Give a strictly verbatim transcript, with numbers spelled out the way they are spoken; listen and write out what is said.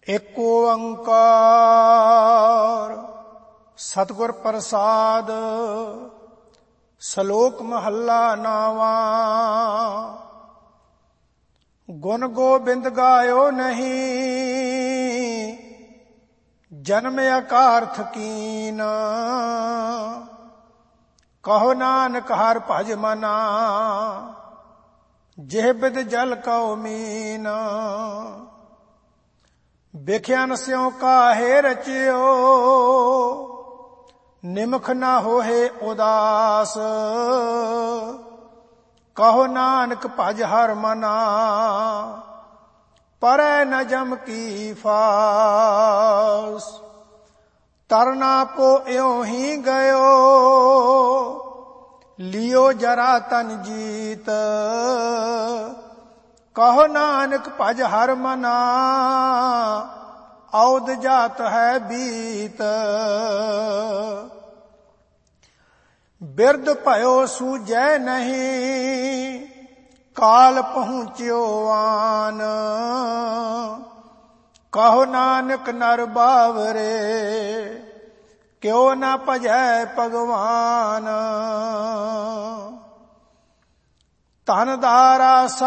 ਏਕ ਓੰਕਾਰ ਸਤਿਗੁਰ ਪ੍ਰਸਾਦ। ਸ਼ਲੋਕ ਮਹੱਲਾ ਨਾਵਾਂ। ਗੁਣ ਗੋਬਿੰਦ ਗਾਇਓ ਨਹੀਂ, ਜਨਮ ਅਕਾਰਥ ਕੀਨ। ਕਹੋ ਨਾਨਕ ਹਰਿ ਭਜ ਮਨਾ, ਜਿਹ ਬਿਦ ਜਲ ਕਉ ਮੀਨ। ਵਿਖਿਆਨ ਸਿਉ ਕਾਹੇ ਰਚਿਓ, ਨਿਮਖ ਨਾ ਹੋਏ ਉਦਾਸ। ਕਹੋ ਨਾਨਕ ਭਜ ਹਰਿ ਮਨਾ, ਪਰੈ ਨ ਜਮ ਕੀ ਫਾਸ। ਤਰਨਾ ਪੋ ਇਉ ਹੀ ਗਇਓ, ਲਿਓ ਜਰਾ ਤਨ ਜੀਤ। ਕਹੋ ਨਾਨਕ ਭਜ ਹਰਿ ਮਨਾ, ਔਦ ਜਾਤ ਹੈ ਬੀਤ। ਬਿਰਧ ਭਇਓ ਸੂਝੈ ਨਹੀਂ, ਕਾਲ ਪਹੁੰਚਿਓ ਆਨ। ਕਹੋ ਨਾਨਕ ਨਰ ਬਾਵਰੇ, ਕਿਉ ਨ ਭਜੈ ਭਗਵਾਨ। ਧਨ ਦਾਰਾ